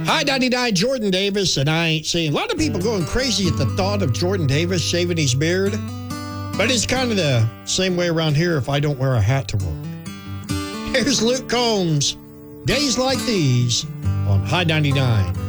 Hi, 99, Jordan Davis, and I ain't seeing a lot of people going crazy at the thought of Jordan Davis shaving his beard, but it's kind of the same way around here if I don't wear a hat to work. Here's Luke Combs, Days Like These on High 99.